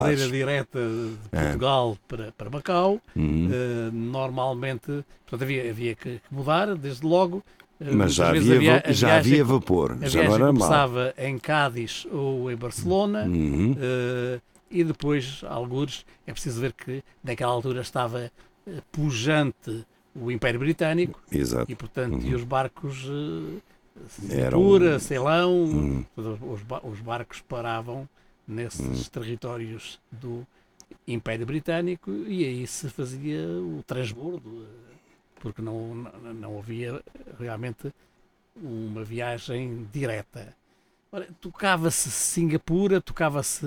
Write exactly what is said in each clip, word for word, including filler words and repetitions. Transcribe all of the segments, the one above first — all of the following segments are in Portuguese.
maneira direta de Portugal é. para, para Macau. Uhum. Uh, normalmente, portanto, havia, havia que, que mudar, desde logo. Uh, Mas já havia, havia, a já havia vapor, a já não era começava mal. em Cádiz ou em Barcelona, uhum. uh, e depois, algures, é preciso ver que naquela altura estava uh, pujante o Império Britânico. Exato. E, portanto, uhum. e os barcos, uh, Singapura, um... Ceilão, uhum. os, os barcos paravam nesses uhum. territórios do Império Britânico e aí se fazia o transbordo, porque não, não, não havia realmente uma viagem direta. Ora, tocava-se Singapura, tocava-se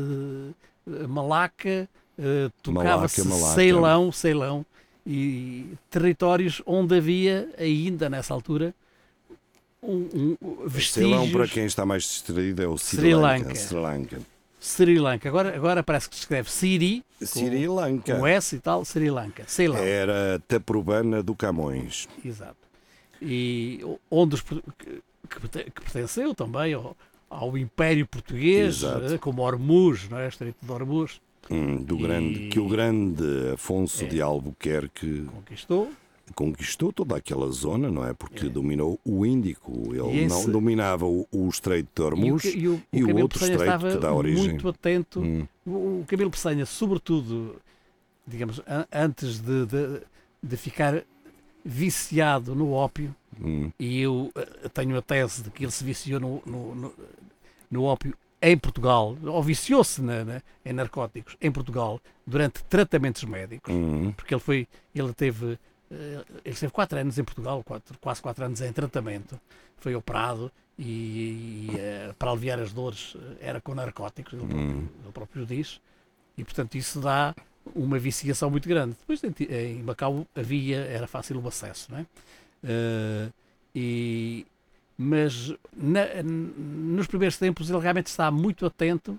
Malaca, uh, tocava-se Ceilão, Ceilão, e territórios onde havia ainda nessa altura um, um vestígios... Ceilão, para quem está mais distraído, é o Sri, Sri Lanka. Lanka. Sri Lanka. Sri Lanka. Agora, agora parece que se escreve Siri, Sri com, Lanka. com S e tal, Sri Lanka. Ceilão. Era Taprobana do Camões. Exato. E onde os, que, que pertenceu também ao, ao Império Português, Exato. Como Ormuz, não é? Estreito de Ormuz. Hum, do e... grande, que o grande Afonso é. de Albuquerque conquistou. Conquistou toda aquela zona, não é? Porque é. dominou o Índico. Ele esse... não dominava o, o Estreito de Hormuz e o, e o, o, o outro estreito que dá origem. Muito atento. Hum. O, o Camilo Peçanha, sobretudo, digamos, an antes de, de, de ficar viciado no ópio, hum. e eu tenho a tese de que ele se viciou no, no, no, no ópio em Portugal, ou viciou-se na, na, em narcóticos em Portugal durante tratamentos médicos, hum. porque ele foi, ele teve ele esteve quatro anos em Portugal, quatro, quase quatro anos em tratamento, foi operado e, e para aliviar as dores era com narcóticos, ele, próprio, hum. ele próprio diz, e portanto isso dá uma viciação muito grande. Depois em Macau havia, era fácil o acesso, não é? Uh, e, mas na, nos primeiros tempos ele realmente está muito atento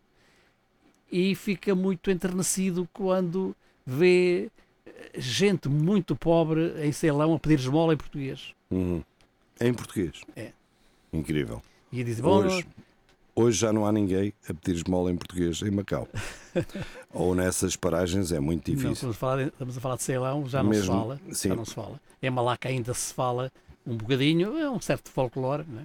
e fica muito enternecido quando vê gente muito pobre em Ceilão a pedir esmola em português. Hum. Em português? É. Incrível. E diz, bom, hoje, hoje já não há ninguém a pedir esmola em português em Macau. Ou nessas paragens é muito difícil. Não, estamos, a falar, estamos a falar de Ceilão, já não Mesmo, se fala. sim. Já não se fala. Em Malaca ainda se fala um bocadinho, é um certo folclore, não é?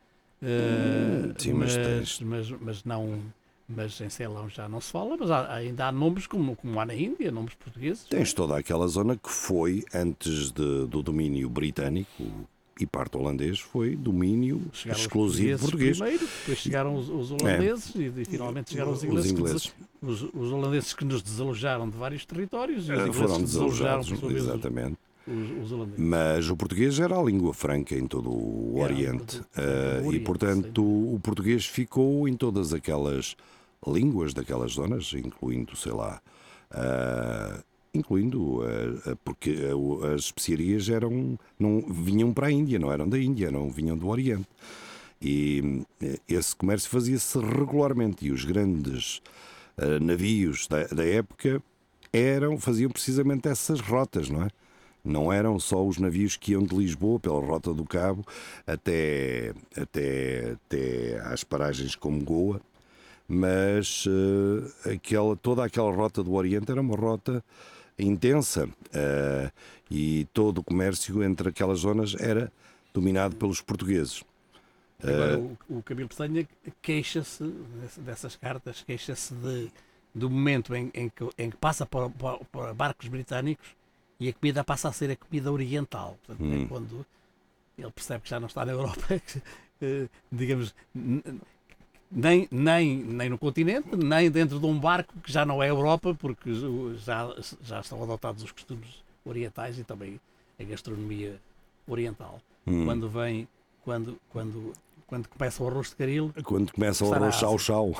Uh, hum, sim, mas, mas, mas, mas não... Mas em Ceilão já não se fala, mas há, ainda há nomes como, como há na Índia, nomes portugueses. Tens toda aquela zona que foi, antes de, do domínio britânico e parte holandês, foi domínio chegaram exclusivo os português. Primeiro, depois chegaram os, os holandeses é. e, e finalmente chegaram os ingleses. Os, ingleses. Que, os, os holandeses que nos desalojaram de vários territórios e os ingleses foram que desalojados, desalojaram, exatamente. Os, os holandeses. Mas o português era a língua franca em todo o era, Oriente. Do, do, uh, do Oriente e, portanto, o, o português ficou em todas aquelas línguas daquelas zonas, incluindo, sei lá, uh, incluindo, uh, porque uh, as especiarias eram, não vinham para a Índia, não eram da Índia, não vinham do Oriente. E uh, esse comércio fazia-se regularmente e os grandes uh, navios da, da época eram, faziam precisamente essas rotas, não é? Não eram só os navios que iam de Lisboa pela Rota do Cabo até, até, até às paragens como Goa, mas uh, aquela, toda aquela rota do Oriente era uma rota intensa uh, e todo o comércio entre aquelas zonas era dominado pelos portugueses. Agora, uh, o, o Camilo Peçanha queixa-se dessas cartas, queixa-se de, do momento em, em, que, em que passa por, por, por barcos britânicos e a comida passa a ser a comida oriental. Portanto, hum. é quando ele percebe que já não está na Europa, que, uh, digamos... Nem, nem, nem no continente, nem dentro de um barco que já não é Europa, porque já, já estão adotados os costumes orientais e também a gastronomia oriental. Hum. Quando vem, quando, quando, quando começa o arroz de caril... Quando começa o arroz chau-chau.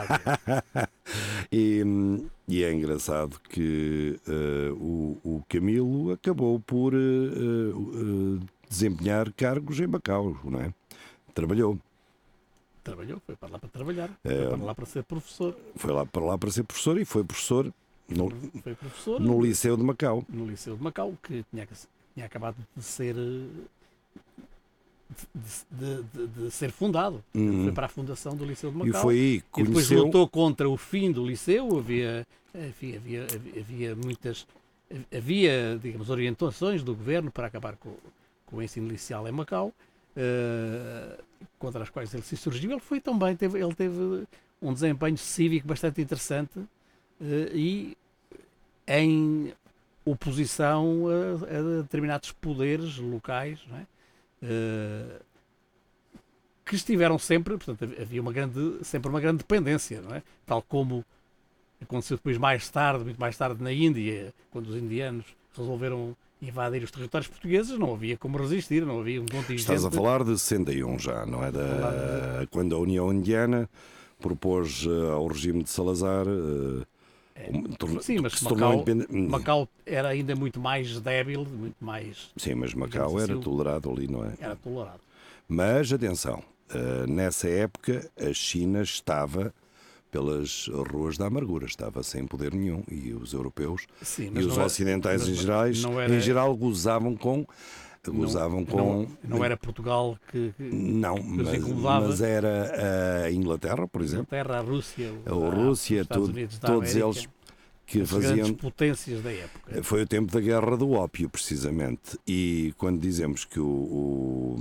e, e é engraçado que uh, o, o Camilo acabou por uh, uh, desempenhar cargos em Macau, não é? Trabalhou. Trabalhou, foi para lá para trabalhar, é, foi para lá para ser professor. Foi lá para lá para ser professor e foi professor no, foi professor, no Liceu de Macau. No Liceu de Macau, que tinha, tinha acabado de ser de, de, de ser fundado. Uhum. Foi para a fundação do Liceu de E Macau. foi aí que E depois conheceu... lutou contra o fim do liceu. Havia, havia, havia, havia muitas, havia, digamos, orientações do governo para acabar com, com o ensino inicial em Macau, uh, contra as quais ele se surgiu. Ele foi também, teve, ele teve um desempenho cívico bastante interessante uh, e em oposição a, a determinados poderes locais, não é? Uh, que estiveram sempre, portanto, havia uma grande, sempre uma grande dependência, não é? Tal como aconteceu depois mais tarde, muito mais tarde na Índia, quando os indianos resolveram invadir os territórios portugueses, não havia como resistir, não havia um contingente. Estás a falar de sessenta e um já, não é? Da... Quando a União Indiana propôs uh, ao regime de Salazar... Uh, é, um, sim, mas Macau, independ... Macau era ainda muito mais débil, muito mais... Sim, mas Macau era assim, tolerado ali, não é? Era tolerado. Mas, atenção, uh, nessa época a China estava pelas ruas da amargura, estava sem poder nenhum, e os europeus Sim, e os era, ocidentais em, gerais, era, em geral gozavam com... Gozavam não, com... Não, não era Portugal que, que não, mas, mas era a Inglaterra, por exemplo. A Inglaterra, a Rússia, a Rússia, a tudo, todos América, eles que as faziam... grandes potências da época. Foi o tempo da Guerra do Ópio, precisamente. E quando dizemos que o, o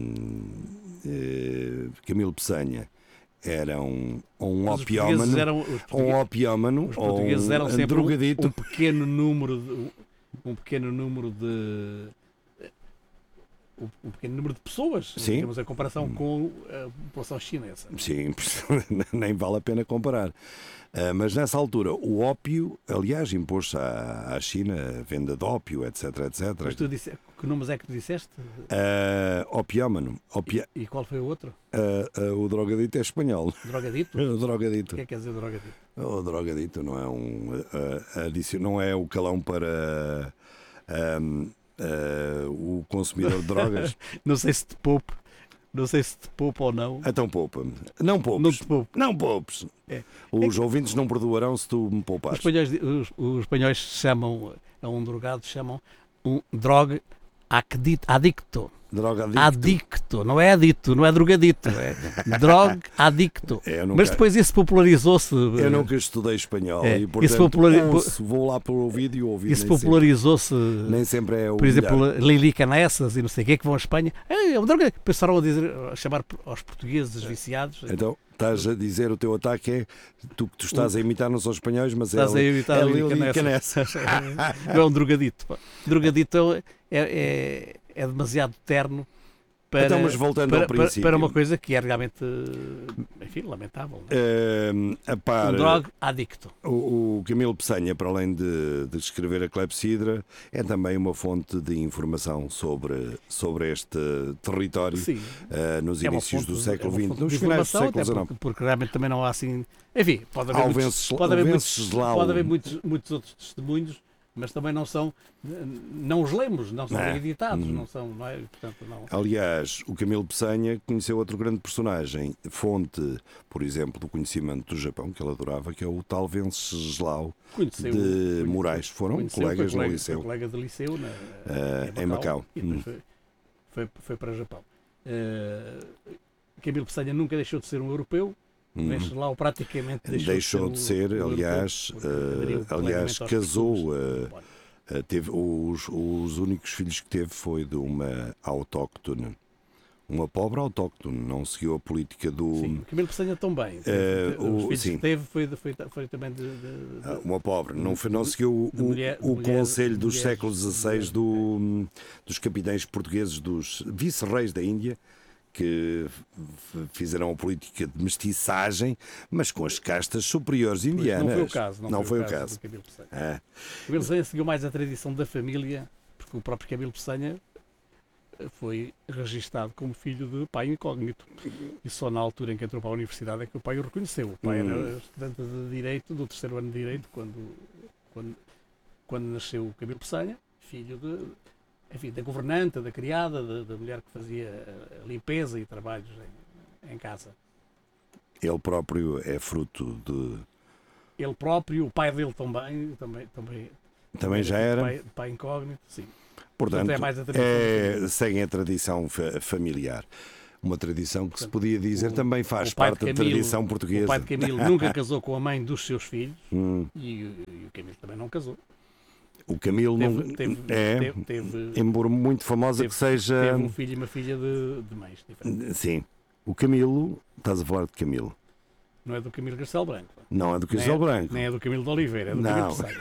eh, Camilo Peçanha era um, um opiómano, eram, um opiómano, os portugueses eram um, sempre drogadito. Um, um pequeno número de, um pequeno número de um pequeno número de pessoas, Sim. Temos a comparação com a população chinesa. Sim, nem vale a pena comparar. Uh, mas nessa altura o ópio, aliás, impôs-se à, à China a venda de ópio, etc, etcétera. Mas tu disse, que nomes é que tu disseste? Uh, opiómano. Opia... E, e qual foi o outro? Uh, uh, o drogadito é espanhol. Drogadito? O drogadito. O que é que quer dizer drogadito? O drogadito não é um uh, adicio... não é o calão para um, uh, o consumidor de drogas. Não sei se te poupa. Não sei se te poupa ou não. Então poupa-me. Não poupes. Não te poupa. Não poupes. É. Os é que... ouvintes não perdoarão se tu me poupares. Os espanhóis, os, os espanhóis chamam a um drogado, chamam um droga adicto. Droga adicto. Adicto, não é adito, não é drogadito, é droga adicto. É, nunca... Mas depois isso popularizou-se. Eu nunca estudei espanhol é, e, portanto, populari... ouço, vou lá para o vídeo e ouvir. Isso popularizou-se. Nem sempre é o Por exemplo, Lili Canessas e não sei o que é que vão à Espanha. É um droga. Pensaram a, dizer, a chamar aos portugueses viciados. Então, estás a dizer, o teu ataque é tu que tu estás a imitar não são espanhóis, mas estás é, a imitar é Lili Canessas. Não é um drogadito. Pá. Drogadito é, é, é demasiado terno. Para, então, mas voltando para, ao princípio, para uma coisa que é realmente, enfim, lamentável. Uh, a par, um droga adicto. O, o Camilo Peçanha, para além de, de escrever a clepsidra, é também uma fonte de informação sobre, sobre este território uh, nos é inícios fonte, do século é vinte, nos finais do século dezenove. Porque, porque realmente também não há assim. Enfim, pode haver, muitos, pode haver, muitos, pode haver muitos, muitos outros testemunhos. Mas também não são, não os lemos, não são não. editados, hum. não são, não é? Portanto, não. Aliás, o Camilo Peçanha conheceu outro grande personagem, fonte, por exemplo, do conhecimento do Japão, que ele adorava, que é o tal Venceslau conheceu, de conheceu, Moraes. Foram conheceu, colegas colega, no liceu. Foi colega de liceu na, uh, em Macau. Em Macau. E depois hum. foi, foi, foi para o Japão. Uh, Camilo Peçanha nunca deixou de ser um europeu. Venceslau praticamente deixou, deixou de ser, de ser aliás, uh, aliás casou, uh, uh, teve, os, os únicos filhos que teve foi de uma autóctone, uma pobre autóctone, não seguiu a política do... Sim, Camilo Peçanha também, uh, os o, filhos sim. que teve foi, foi, foi também de... de, de uma pobre, não, foi, não seguiu o, mulher, o mulher, conselho dos mulher, séculos dezasseis do, dos capitães portugueses, dos vice-reis da Índia, que fizeram a política de mestiçagem, mas com as castas superiores indianas. Não foi o caso. Não, não foi, foi o caso. caso. Camilo Peçanha. Ah. Camilo Peçanha seguiu mais a tradição da família, porque o próprio Camilo Peçanha foi registado como filho de pai incógnito. E só na altura em que entrou para a universidade é que o pai o reconheceu. O pai hum. era estudante de Direito, do terceiro ano de Direito, quando, quando, quando nasceu o Camilo Peçanha, filho de... Enfim, da governanta, da criada, da, da mulher que fazia a limpeza e trabalhos em, em casa. Ele próprio é fruto de... Ele próprio, o pai dele também, também, também, também já era? Pai, pai incógnito, sim. Portanto, é mais a tradição é, segue a tradição fa- familiar. Uma tradição que se podia dizer o- também faz o pai parte de da Camilo- tradição O portuguesa. pai de Camilo nunca casou com a mãe dos seus filhos Hum, e, o- e o Camilo também não casou. o Camilo não Teve, teve, é, teve, teve, embora muito famosa teve- que seja. teve um filho e uma filha de, de mães diferentes. Sim, o Camilo, estás a falar de Camilo. Não é do Camilo Castelo Branco. Não é do Nem Castelo é- Branco. Nem é do Camilo de Oliveira, é do Não. Camilo Peçanha.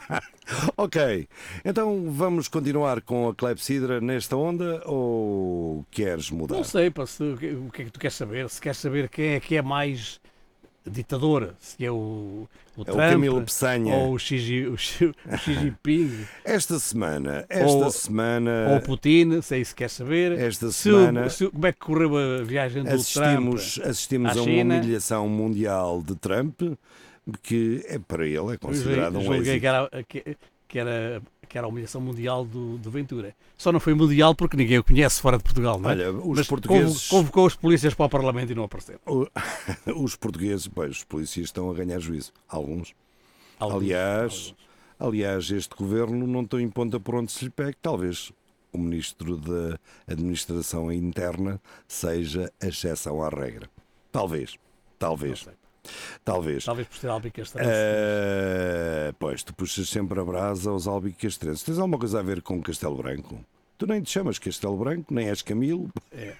Ok, então vamos continuar com a clepsidra nesta onda ou queres mudar? Não sei, pá, se, o que o que é que tu queres saber? Se queres saber quem é que é mais ditador, se é o, o É Trump o Camilo Peçanha. ou o Xi, Ji- o Xi, o Xi Jinping Esta semana, esta Ou- semana, ou o Putin, se é isso que queres saber. esta Se o- semana se o- como é que correu a viagem do assistimos, Trump? assistimos à a uma China. humilhação mundial de Trump, que é para ele é considerado um julguei êxito. que era, que, que era, que era a humilhação mundial do, do Ventura. Só não foi mundial porque ninguém o conhece fora de Portugal, não é? Olha, os Mas portugueses, convo- convocou os polícias para o Parlamento e não apareceram. o- os portugueses, pois, os polícias estão a ganhar juízo, alguns. Alguns, Aliás, alguns. Aliás, este governo não tem em ponta por onde se lhe pegue. Talvez o ministro da Administração Interna seja a exceção à regra. Talvez. Não Talvez. sei. Talvez. Talvez por ser albicastrense. Eh, pois, tu puxas sempre a brasa aos albicastrenses. Tens alguma coisa a ver com Castelo Branco? Tu nem te chamas Castelo Branco, nem és Camilo. É.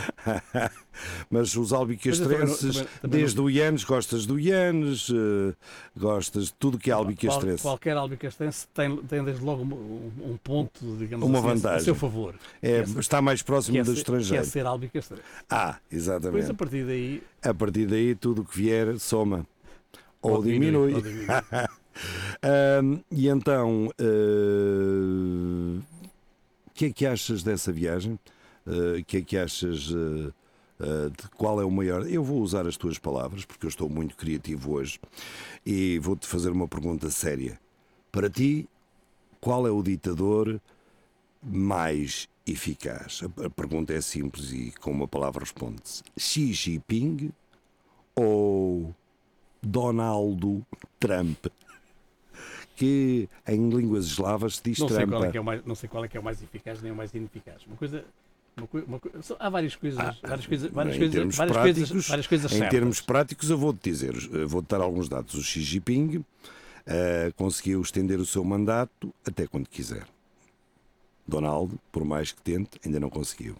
Mas os albicastrenses, Mas eu também não- também- também desde o Ianes, gostas do Ianes, eh, gostas de tudo que é Qual- albicastrense. Qualquer albicastrense tem, tem desde logo um, um ponto, digamos Uma assim, a- a vantagem. seu favor. É, que é- está mais próximo Que é, do ser, que é estrangeiro. ser albicastrense. Ah, Depois, exatamente. a partir daí... A partir daí, tudo o que vier soma. Ou, ou diminui. ou diminui. Ahm, e então, eh, o que é que achas dessa viagem? Eh, O que é que achas eh, eh, de qual é o maior? Eu vou usar as tuas palavras, porque eu estou muito criativo hoje, e vou-te fazer uma pergunta séria. Para ti, qual é o ditador mais eficaz? A a pergunta é simples e com uma palavra responde-se. Xi Jinping ou Donaldo Trump? Que em línguas eslavas se diz Não sei, trampa. qual é que é o mais, não sei qual é que é o mais eficaz nem o mais ineficaz. Uma coisa... Uma, coi- uma, coi- só- há várias coisas, Ah, várias coisas, várias em coisas, termos várias práticos- coisas, várias coisas Em certas. termos práticos, eu vou-te dizer, eu vou-te dar alguns dados. O Xi Jinping eh, conseguiu estender o seu mandato até quando quiser. Donaldo, por mais que tente, ainda não conseguiu.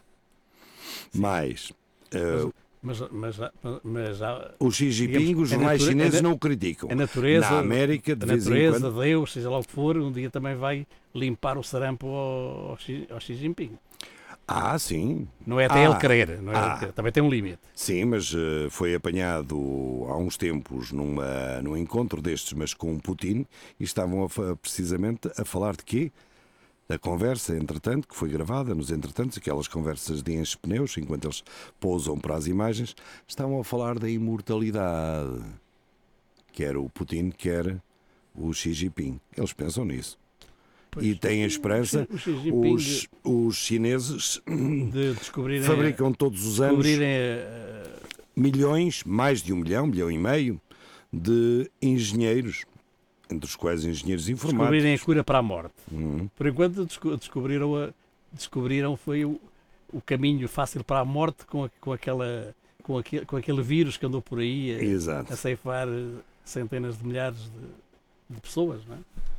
Mas eh, Mas, mas, já- mas já o Xi Jinping, digamos, os a jornais nature- chineses a na- não o criticam. a natureza, Na América, de a vez em natureza, quando. Deus, seja lá o que for, um dia também vai limpar o sarampo ao, ao, Xi, ao Xi Jinping. Ah, sim. Não é até Ah. ele querer, não é Ah. ele querer, também tem um limite. Sim, mas eh, foi apanhado há uns tempos numa, num encontro destes, mas com Putin, e estavam a fa- precisamente a falar de quê? Da conversa, entretanto, que foi gravada nos entretantos, aquelas conversas de enche-pneus, enquanto eles pousam para as imagens, estavam a falar da imortalidade. Quer o Putin, quer o Xi Jinping. Eles pensam nisso. Pois, E têm a esperança. o Xi Jinping Os, os chineses de descobrirem, fabricam todos os anos descobrirem eh, milhões, mais de um milhão, milhão e meio, de engenheiros, entre os quais engenheiros informáticos. descobrirem a cura para a morte. Hum, Por enquanto desco- descobriram, a, descobriram foi o, o caminho fácil para a morte com, a- com, aquela, com, aquele, com aquele vírus que andou por aí a, exato. a ceifar eh, centenas de milhares de, de pessoas, não é?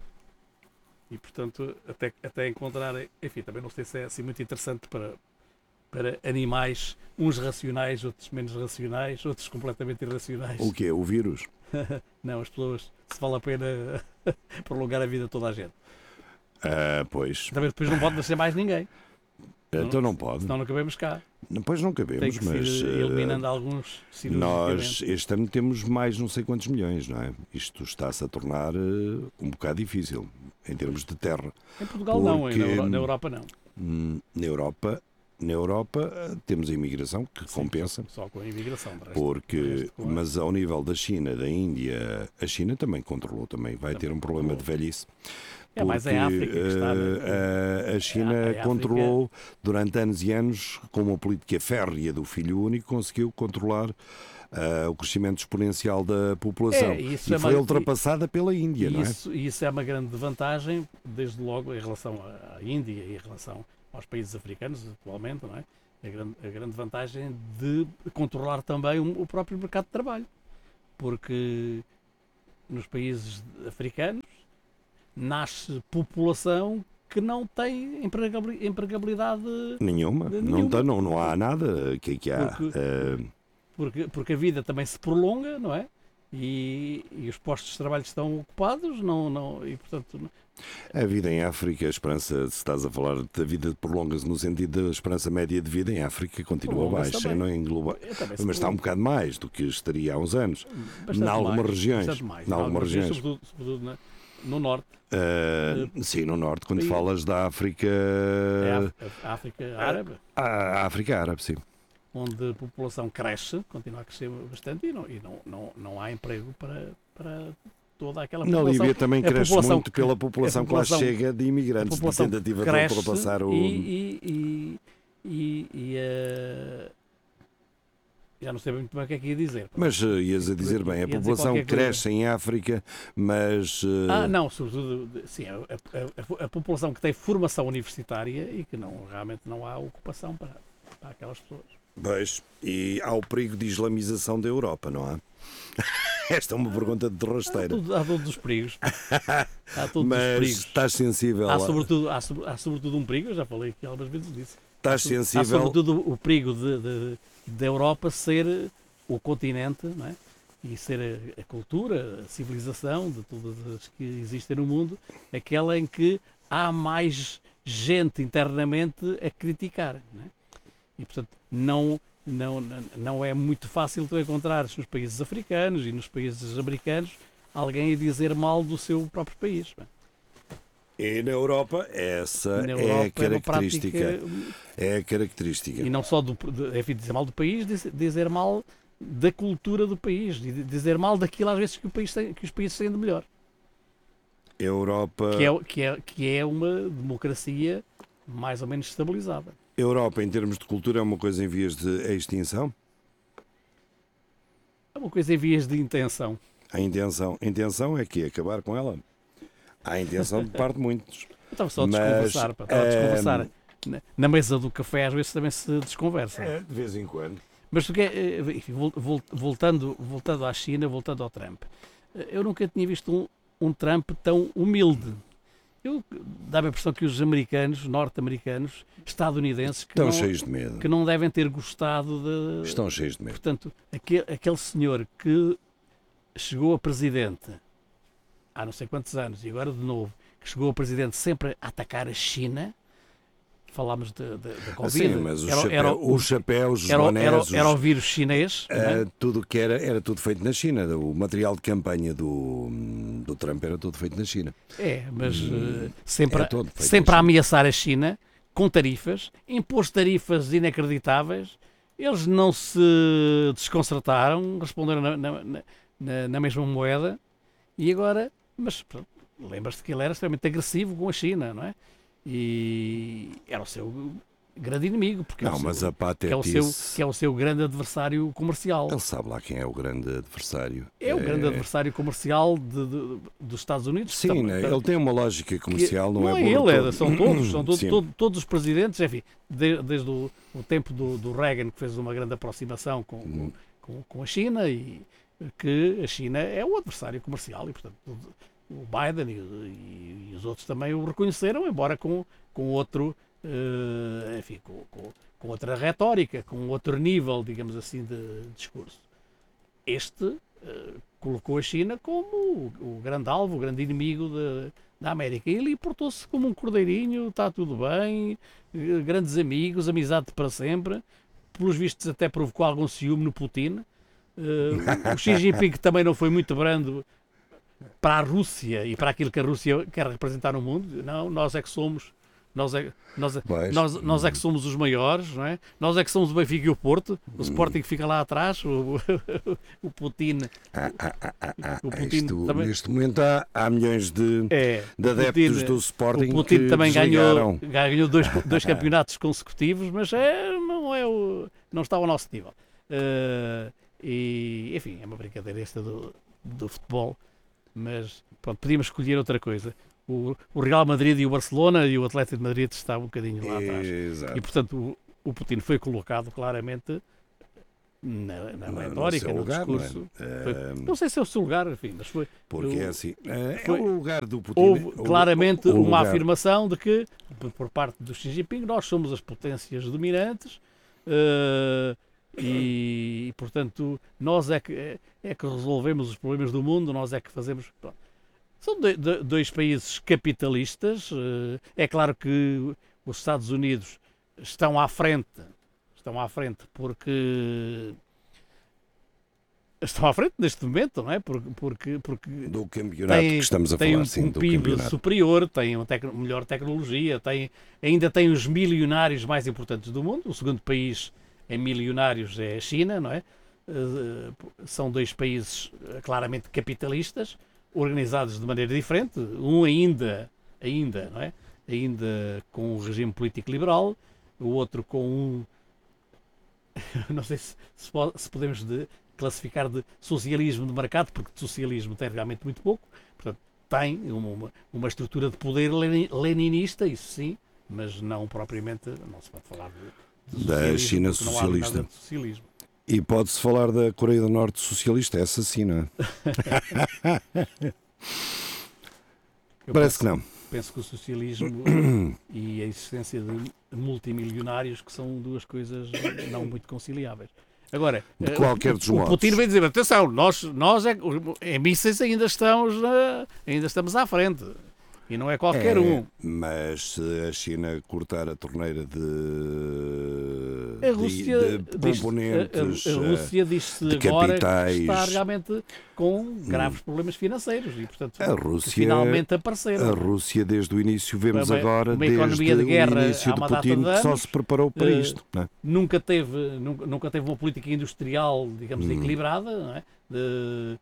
E portanto, até, até encontrar, enfim, também não sei se é assim muito interessante para, para animais, uns racionais, outros menos racionais, outros completamente irracionais. O quê? O vírus? Não, as pessoas, se vale a pena prolongar a vida de toda a gente. Ah, pois. Também depois não pode nascer mais ninguém, Então não pode. senão não cabemos cá. Pois não Tem cabemos, que mas ir eh, eliminando alguns nós cirurgicamente. este ano temos mais não sei quantos milhões, não é? Isto está-se a tornar eh, um bocado difícil em termos de terra. Em Portugal não, porque- e na, Euro- na Europa não. Hum, Na Europa, Na Europa temos a imigração que Sim, compensa. Só com a imigração. De resto, Porque, de resto, com a- mas ao nível da China, da Índia, a China também controlou, também vai ter um problema de velhice. É mais em África que está, né? eh, a, a China É, a África- controlou durante anos e anos, com uma política férrea do filho único, conseguiu controlar eh, o crescimento exponencial da população. É, isso e é foi uma- ultrapassada pela Índia, E não é? isso, e isso é uma grande vantagem, desde logo, em relação à Índia e em relação aos países africanos, atualmente, não é? A grande, a grande vantagem de controlar também o, o próprio mercado de trabalho. Porque nos países africanos nasce população que não tem empregabili- empregabilidade, Nenhuma, De não, nenhuma. tá, não, não há nada que, que há. Porque- eh, porque, porque a vida também se prolonga, não é? E, e os postos de trabalho estão ocupados, não, não, e portanto A vida em África, a esperança, se estás a falar da vida prolonga-se no sentido da esperança média de vida em África, continua Prolonga-se baixa, também. não é? Engloba- é, também se mas está um prolonga. bocado mais do que estaria há uns anos. Bastante em algumas mais, regiões, bastante mais. em algumas regiões. Sobretudo, sobretudo na- no norte, Uh, sim, no norte, quando e- falas da África. é a, Áf- a África árabe, A África Árabe, sim. onde a população cresce, continua a crescer bastante e não, e não, não, não há emprego para, para toda aquela Na população. Líbia também a cresce população muito que- pela população, a que lá população- chega de A imigrantes, de população tentativa cresce de ultrapassar o. e, e, e, e, e, eh, já não sei muito bem o que é que ia dizer. Mas uh, ias a dizer bem, a Ia dizer população qualquer coisa. cresce em África, mas. uh, Ah, não, sobretudo, de- sim, a, a- a- a população que tem formação universitária e que não, realmente não há ocupação para, para aquelas pessoas. Pois, e há o perigo de islamização da Europa, não há? Esta é uma pergunta de Há, rasteira. tudo, há todos os perigos. Há todos os Mas perigos. estás sensível. Há a- sobretudo, há, sobre- há sobretudo um perigo, eu já falei aqui algumas vezes disso. Estás Há sensível. sobretudo o perigo de, de- da Europa ser o continente, não é? E ser a, a cultura, a civilização de todas as que existem no mundo, aquela em que há mais gente internamente a criticar, não é? E portanto não, não, não é muito fácil tu encontrares nos países africanos e nos países americanos alguém a dizer mal do seu próprio país. Não é? E na Europa, essa Na é Europa a uma característica. prática. É a característica. E não só do, de, enfim, dizer mal do país, diz- dizer mal da cultura do país, e dizer mal daquilo às vezes que, o país tem, que os países têm de melhor, A Europa, que é, que, é, que é uma democracia mais ou menos estabilizada. a Europa, em termos de cultura, é uma coisa em vias de extinção. É uma coisa em vias de intenção. A intenção, a intenção é que acabar com ela. Há a intenção de parte de muitos. Eu estava só a Mas, desconversar, pá, estava a desconversar. ehm, Na, na mesa do café às vezes também se desconversa. É, de vez em quando. Mas tu que, eh, enfim, vol- vol- voltando, voltando à China, voltando ao Trump, eh, eu nunca tinha visto um, um Trump tão humilde. Eu dá-me a impressão que os americanos, norte-americanos, estadunidenses, que Estão não, cheios de medo. que não devem ter gostado de. Estão cheios de medo. Portanto, aquele, aquele senhor que chegou a presidente há não sei quantos anos e agora de novo, que chegou a presidente sempre a atacar a China. Falámos da Covid. Sim, mas os, Era- chapéu- era- os chapéus, os Era, bonés, era, os- era o vírus chinês. não é? eh, tudo que era, era tudo feito na China. O material de campanha do, do Trump era tudo feito na China. É, mas Hum, eh, sempre, é todo feito sempre na a China. ameaçar a China com tarifas, impôs tarifas inacreditáveis, eles não se desconcertaram, responderam na, na, na, na mesma moeda e agora, mas pronto, lembras-te que ele era extremamente agressivo com a China, não é? E era o seu grande inimigo, porque é, Não, o mas seu, a que, é o seu, patetice. que é o seu grande adversário comercial. Ele sabe lá quem é o grande adversário. É o grande adversário comercial de, de- dos Estados Unidos. Sim, Também- né? Ele tem uma lógica comercial, não, não é é burro ele, todo. é- são todos, são to- Sim. to- todos os presidentes, enfim, de- desde o, o tempo do, do Reagan, que fez uma grande aproximação com, Hum. com, com a China, e que a China é o adversário comercial, e portanto o Biden e, e- e os outros também o reconheceram, embora com, com outro, eh, enfim, com, com- com outra retórica, com outro nível, digamos assim, de discurso. Este eh, colocou a China como o, o grande alvo, o grande inimigo de- da América. E ele portou-se como um cordeirinho, está tudo bem, eh, grandes amigos, amizade para sempre. Pelos vistos até provocou algum ciúme no Putin. Eh, o Xi Jinping também não foi muito brando para a Rússia e para aquilo que a Rússia quer representar no mundo. Não, nós é que somos Nós é, nós, é, Pois. nós, nós é que somos os maiores, não é? Nós é que somos o Benfica e o Porto. O Sporting fica lá atrás. O, o Putin. Ah, ah, ah, ah, ah, O Putin isto, também- Neste momento há, há milhões de, É, de o adeptos Putin- do Sporting O Putin que também ganhou, desligaram. ganhou dois, dois campeonatos consecutivos, mas é, não, é o, não está ao nosso nível. Eh, e, enfim, é uma brincadeira esta do, do futebol, mas pronto, podíamos escolher outra coisa. O, o Real Madrid e o Barcelona e o Atlético de Madrid está um bocadinho lá atrás. Exato. E, portanto, o, o Putin foi colocado claramente na, na No- no retórica, seu no lugar, não é? discurso. Eh, Foi- não sei se é o seu lugar, enfim, mas foi. Porque eu- é assim, eh, é foi- o lugar do Putin. Houve o- claramente o uma lugar- afirmação de que, por- por parte do Xi Jinping, nós somos as potências dominantes eh, e, portanto, nós é que, é, é que resolvemos os problemas do mundo, nós é que fazemos. Pronto. São de- de- dois países capitalistas. eh, é claro que os Estados Unidos estão à frente, estão à frente porque. Estão à frente neste momento, não é? Porque, porque, porque do campeonato tem, que estamos a tem falar, um, sim, um do P I B campeonato. superior, tem uma tec- melhor tecnologia, tem, ainda tem os milionários mais importantes do mundo. O segundo país em milionários é a China, não é? Eh, são dois países eh, claramente capitalistas, organizados de maneira diferente. Um ainda, ainda, não é? Ainda com um regime político liberal, o outro com um, não sei se, se, po- se podemos de- classificar de socialismo de mercado, porque de socialismo tem realmente muito pouco, portanto tem uma, uma, uma estrutura de poder leni- leninista, isso sim, mas não propriamente, não se pode falar de, de Da socialismo, China porque não há socialista. nada de socialismo. E pode-se falar da Coreia do Norte socialista, essa sim, não é? Eu Parece penso, que não. penso que o socialismo e a existência de multimilionários que são duas coisas não muito conciliáveis. Agora, De eh, qualquer o, dos o modos. Putin vai dizer, atenção, nós, nós é, em mísseis ainda estamos, na- ainda estamos à frente. E não é qualquer É, um. Mas se a China cortar a torneira de, A de- Rússia, de, diz, componentes, a, a, a eh, Rússia diz-se de agora capitais. que está realmente com graves problemas financeiros e, portanto, a que Rússia, finalmente a apareceram. Rússia desde o início, vemos Uma- agora, uma desde economia de guerra o início há de uma data Putin, de que só anos. se preparou para Eh, isto. Não é? Nunca teve, nunca, nunca teve uma política industrial, digamos, Hum. equilibrada, não é? De-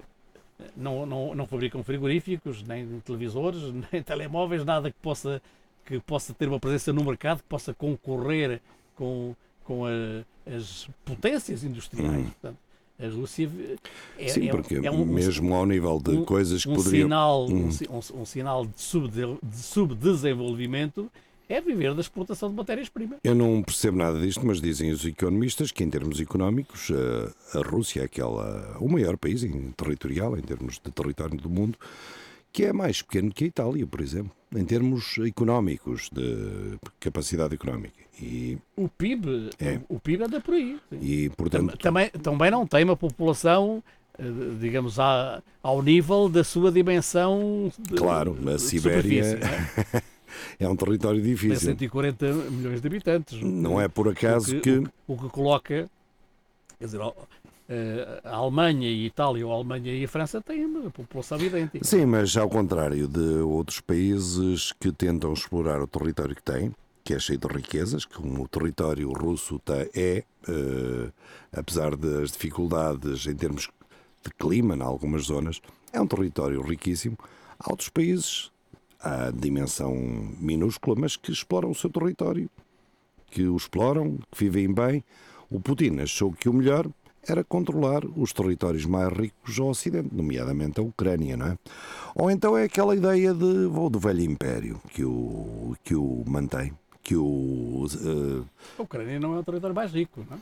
não, não, não fabricam frigoríficos, nem televisores, nem telemóveis, nada que possa, que possa ter uma presença no mercado, que possa concorrer com, com a- as potências industriais. Hum. Portanto, a Rússia é, Sim, é, porque é um, mesmo ao nível de um- coisas que um poderiam... sinal, Hum. um, si- um- um sinal de, subde- de subdesenvolvimento é viver da exportação de matérias-primas. Eu não percebo nada disto, mas dizem os economistas que, em termos económicos, a, a Rússia é aquela, o maior país em territorial, em termos de território do mundo, que é mais pequeno que a Itália, por exemplo, em termos económicos, de capacidade económica. E, O P I B, É. o, o P I B anda por aí. sim. e Tam- portanto, Também, também não tem uma população, eh, digamos, à- ao nível da sua dimensão. De, claro, a de Sibéria superfície, não é? é um território Tem difícil. cento e quarenta milhões de habitantes. Não é por acaso o que... O, o que coloca, quer dizer, ó, eh, a Alemanha e a Itália, ou a Alemanha e a França têm uma população idêntica. Sim, mas ao contrário de outros países que tentam explorar o território que têm, que é cheio de riquezas, como o território russo tem, é, eh, apesar das dificuldades em termos de clima, em algumas zonas, é um território riquíssimo. Há outros países, à dimensão minúscula, mas que exploram o seu território, que o exploram, que vivem bem. O Putin achou que o melhor era controlar os territórios mais ricos ao Ocidente, nomeadamente a Ucrânia, não é? Ou então é aquela ideia de, ou do velho império que o, que o mantém, que o... eh, A Ucrânia não é o território mais rico, não é?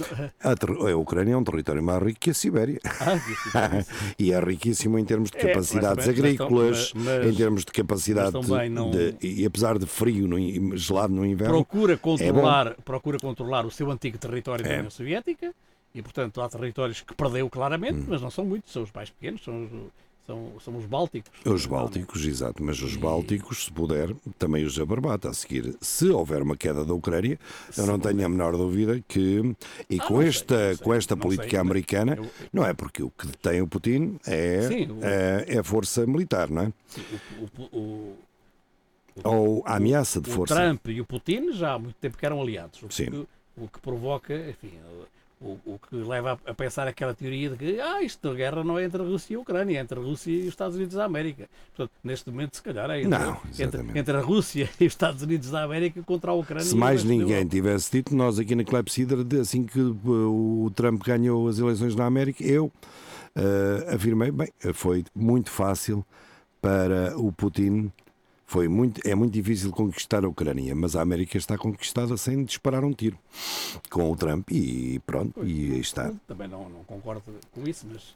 a, ter- a Ucrânia é um território mais rico que a Sibéria. Ah, isso, isso. E é riquíssimo em termos de É, capacidades mas também- mas agrícolas, tão- mas- em termos de capacidade mas também não- de, e apesar de frio, no, in- gelado no inverno, procura controlar, procura controlar o seu antigo território da É. União Soviética e, portanto, há territórios que perdeu claramente, Hum. mas não são muitos, são os mais pequenos, são os, são, são os bálticos. os bálticos, exato, mas os E- bálticos, se puder, também os abarbata a seguir. Se houver uma queda da Ucrânia, eu não tenho a menor dúvida que, e Ah, com não sei, esta, não sei, com esta não política sei, americana, Eu- não é porque o que detém o Putin é, Sim, o- é, é a força militar, não é? sim, o, o- o- ou a ameaça de o força. Trump e o Putin já há muito tempo que eram aliados. O Sim. que, o que provoca, enfim, o, o que leva a, a pensar aquela teoria de que ah, isto, a guerra não é entre a Rússia e a Ucrânia, é entre a Rússia e os Estados Unidos da América. Portanto, neste momento, se calhar, é entre, Não, entre, entre a Rússia e os Estados Unidos da América contra a Ucrânia. Se e o mais resto da ninguém Europa. tivesse dito, nós aqui na Clepsidra, assim que o Trump ganhou as eleições na América, eu uh, afirmei, bem, foi muito fácil para o Putin, foi muito, é muito difícil conquistar a Ucrânia, mas a América está conquistada sem disparar um tiro com o Trump e pronto, Pois, e aí está. Também não, não concordo com isso, mas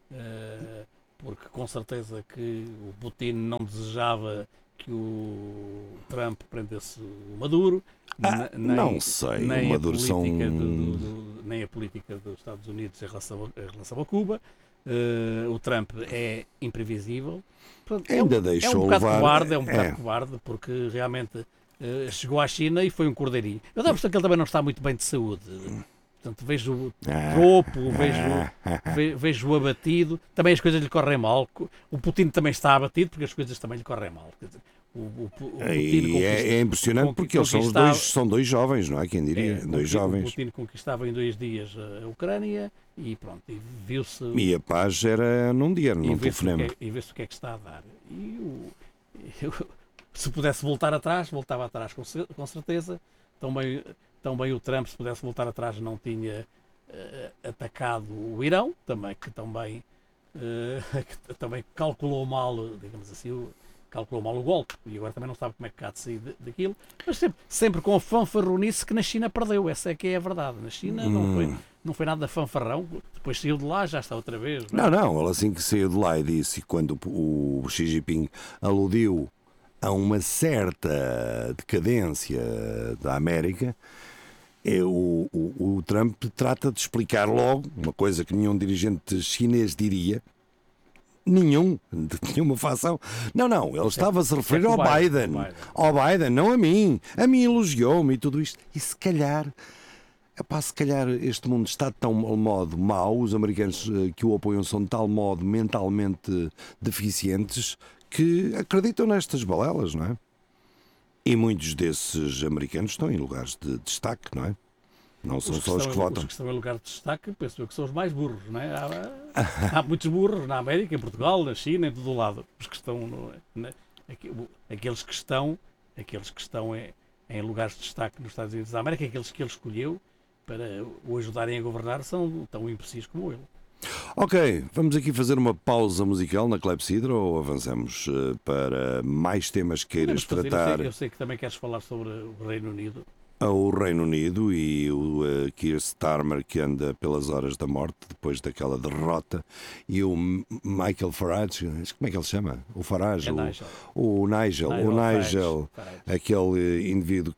uh, porque com certeza que o Putin não desejava que o Trump prendesse o Maduro, Ah, nem, não sei, nem, o a Maduro política são... do, do, nem a política dos Estados Unidos em relação, em relação a Cuba. Uh, o Trump é imprevisível. Portanto, Ainda é um, deixou é um bocado levar... covarde, é um bocado é. covarde, porque realmente uh, chegou à China e foi um cordeirinho. Eu dá a impressão que ele também não está muito bem de saúde. Portanto, vejo Ah, tropo, vejo, ve, vejo abatido. Também as coisas lhe correm mal. O Putin também está abatido porque as coisas também lhe correm mal. Quer dizer, o, o, o Putin E é, é impressionante porque eles são, os dois, são dois jovens, não é? Quem diria? É, dois o jovens. Putin conquistava em dois dias a Ucrânia e pronto, e viu-se... E a paz era num dia, e num vê-se o telefonema. que é- e vê-se o que é que está a dar. E o, eu, se pudesse voltar atrás, voltava atrás com, ce- com certeza. Também, também o Trump, se pudesse voltar atrás, não tinha eh, atacado o Irão, também, que também, eh, que também calculou mal, digamos assim, o, calculou mal o golpe. E agora também não sabe como é que há de sair de- daquilo. Mas sempre, sempre com a fanfarronice que na China perdeu. Essa é que é a verdade. Na China não Hum. foi... Não foi nada fanfarrão, depois saiu de lá, já está outra vez. Não, é? Não, não, ele assim que saiu de lá e disse, quando o o Xi Jinping aludiu a uma certa decadência da América, é, o, o, o Trump trata de explicar logo, uma coisa que nenhum dirigente chinês diria, nenhum, de nenhuma facção. Não, não, ele estava a se referir é ao com o Biden, Biden, com o Biden. ao Biden, não a mim. A mim elogiou-me e tudo isto. E se calhar... Epá, se calhar este mundo está de tal modo mau, os americanos eh, que o apoiam são de tal modo mentalmente deficientes que acreditam nestas balelas, não é? E muitos desses americanos estão em lugares de destaque, não é? Não são só os que estão, votam. Os que estão em lugar de destaque, penso eu que são os mais burros, não é? Há, há muitos burros na América, em Portugal, na China, em todo o lado. Os que estão, no, na, aqui- o- aqueles que estão, aqueles que estão em, em lugares de destaque nos Estados Unidos da América, aqueles que ele escolheu para o ajudarem a governar, são tão imprecisos como ele. Ok, vamos aqui fazer uma pausa musical na Clepsidra ou avançamos eh, para mais temas que queiras Podemos fazer, tratar eu, sei, eu sei que também queres falar sobre o Reino Unido. ao Reino Unido e o uh, Keir Starmer que anda pelas horas da morte depois daquela derrota e o M- Michael Farage, como é que ele se chama? O Farage, É o, Nigel. o Nigel, o Nigel Nigel, Farage. aquele indivíduo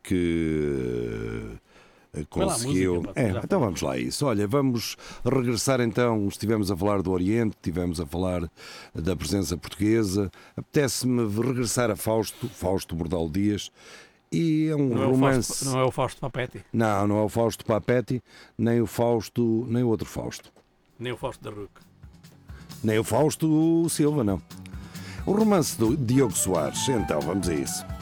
que uh, Põe lá a conseguiu. música, pá, É, já então foi. vamos lá a isso. Olha, vamos regressar então. Estivemos a falar do Oriente, estivemos a falar da presença portuguesa. Apetece-me regressar a Fausto, Fausto Bordal Dias. E é um Não é, o romance. Fausto, não é o Fausto Papetti, Não, não é o Fausto Papetti, nem o Fausto, nem o outro Fausto. nem o Fausto da Ruc. Nem o Fausto Silva, não. O romance do Diogo Soares. Então, vamos a isso.